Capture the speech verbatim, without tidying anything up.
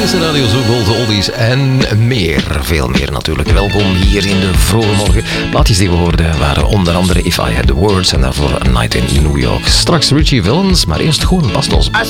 beste Radio Zoo Gold Oldies en meer. Veel meer natuurlijk. Welkom hier in de vroege morgen. Plaatjes die we hoorden waren onder andere If I Had The Words en daarvoor A Night in New York. Straks Richie Valens, maar eerst gewoon Bastos.